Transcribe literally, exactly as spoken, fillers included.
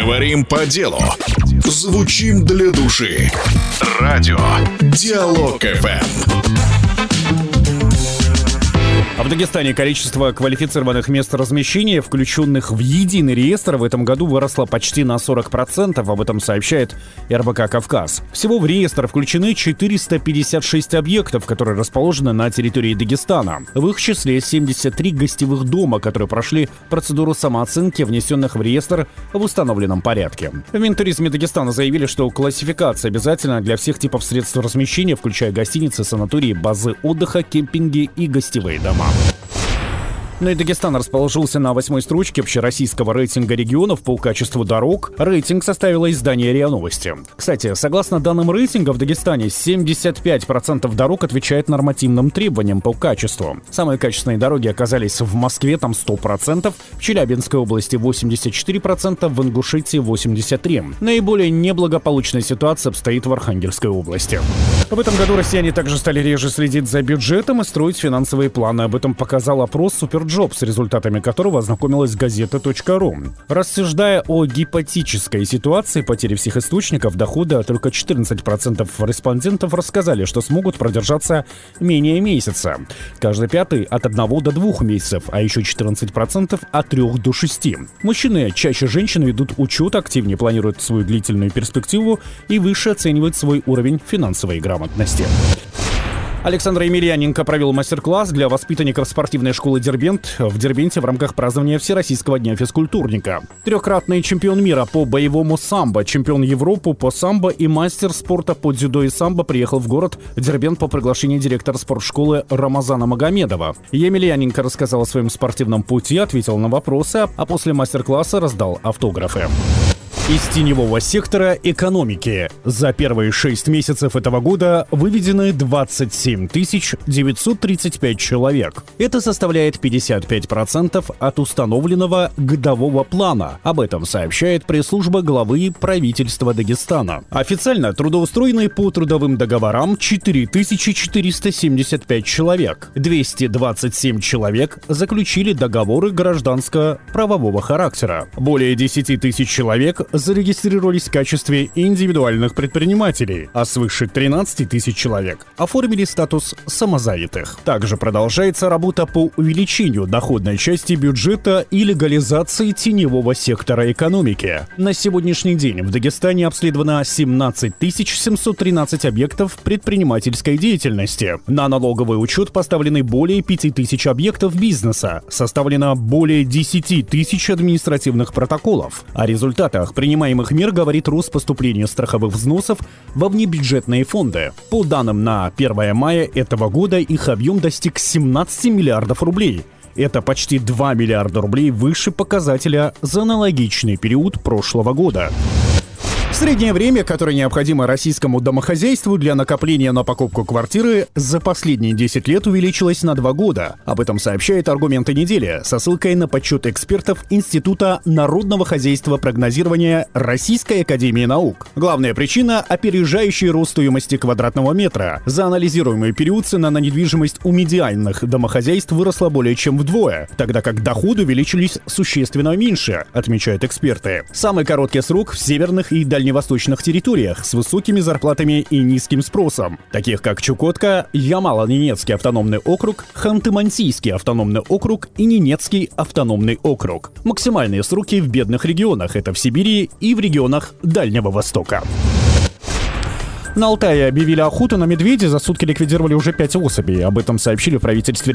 Говорим по делу. Звучим для души. Радио Диалог эф эм. А в Дагестане количество квалифицированных мест размещения, включенных в единый реестр, в этом году выросло почти на сорок процентов. Об этом сообщает эр бэ ка «Кавказ». Всего в реестр включены четыреста пятьдесят шесть объектов, которые расположены на территории Дагестана. В их числе семьдесят три гостевых дома, которые прошли процедуру самооценки, внесенных в реестр в установленном порядке. В Минтуризме Дагестана заявили, что классификация обязательна для всех типов средств размещения, включая гостиницы, санатории, базы отдыха, кемпинги и гостевые дома. Ну и Дагестан расположился на восьмой строчке общероссийского рейтинга регионов по качеству дорог. Рейтинг составило издание РИА Новости. Кстати, согласно данным рейтинга, в Дагестане семьдесят пять процентов дорог отвечает нормативным требованиям по качеству. Самые качественные дороги оказались в Москве, там сто процентов, в Челябинской области восемьдесят четыре процента, в Ингушетии восемьдесят три процента. Наиболее неблагополучная ситуация обстоит в Архангельской области. В этом году россияне также стали реже следить за бюджетом и строить финансовые планы. Об этом показал опрос «Суперджоп», с результатами которого ознакомилась газета точка ру. Рассуждая о гипотетической ситуации потери всех источников дохода, только четырнадцать процентов респондентов рассказали, что смогут продержаться менее месяца. Каждый пятый от одного до двух месяцев, а еще четырнадцать процентов от трёх до шести. Мужчины, чаще женщины, ведут учет, активнее планируют свою длительную перспективу и выше оценивают свой уровень финансовой грамотности. Александр Емельяненко провел мастер-класс для воспитанников спортивной школы «Дербент» в Дербенте в рамках празднования Всероссийского дня физкультурника. Трехкратный чемпион мира по боевому самбо, чемпион Европы по самбо и мастер спорта по дзюдо и самбо приехал в город Дербент по приглашению директора спортшколы Рамазана Магомедова. Емельяненко рассказал о своем спортивном пути, ответил на вопросы, а после мастер-класса раздал автографы. Из теневого сектора экономики за первые шесть месяцев этого года выведены двадцать семь тысяч девятьсот тридцать пять человек. Это составляет пятьдесят пять процентов от установленного годового плана. Об этом сообщает пресс-служба главы правительства Дагестана. Официально трудоустроены по трудовым договорам четыре тысячи четыреста семьдесят пять человек. двести двадцать семь человек заключили договоры гражданско-правового характера. Более десять тысяч человек зарегистрировались в качестве индивидуальных предпринимателей, а свыше тринадцать тысяч человек оформили статус самозанятых. Также продолжается работа по увеличению доходной части бюджета и легализации теневого сектора экономики. На сегодняшний день в Дагестане обследовано семнадцать тысяч семьсот тринадцать объектов предпринимательской деятельности. На налоговый учет поставлены более пяти тысяч объектов бизнеса, составлено более десяти тысяч административных протоколов. О результатах принимаемых мер говорит рост поступления страховых взносов во внебюджетные фонды. По данным на первое мая этого года их объем достиг семнадцати миллиардов рублей. Это почти два миллиарда рублей выше показателя за аналогичный период прошлого года. Среднее время, которое необходимо российскому домохозяйству для накопления на покупку квартиры, за последние десять лет увеличилось на два года. Об этом сообщает «Аргументы недели» со ссылкой на подсчет экспертов Института народного хозяйства прогнозирования Российской академии наук. Главная причина – опережающий рост стоимости квадратного метра. За анализируемый период цена на недвижимость у медианных домохозяйств выросла более чем вдвое, тогда как доходы увеличились существенно меньше, отмечают эксперты. Самый короткий срок в северных и дальневосточных дальневосточных территориях с высокими зарплатами и низким спросом, таких как Чукотка, Ямало-Ненецкий автономный округ, Ханты-Мансийский автономный округ и Ненецкий автономный округ. Максимальные сроки в бедных регионах – это в Сибири и в регионах Дальнего Востока. На Алтае объявили охоту на медведя, за сутки ликвидировали уже пять особей. Об этом сообщили в правительстве